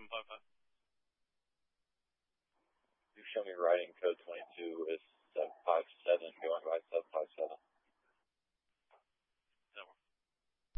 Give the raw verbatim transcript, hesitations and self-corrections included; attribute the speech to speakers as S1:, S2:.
S1: seven five five.
S2: You show me writing code twenty